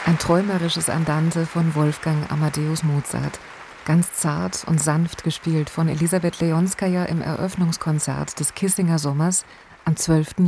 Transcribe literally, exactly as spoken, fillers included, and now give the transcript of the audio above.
Ein träumerisches Andante von Wolfgang Amadeus Mozart, ganz zart und sanft gespielt von Elisabeth Leonskaja im Eröffnungskonzert des Kissinger Sommers am zwölften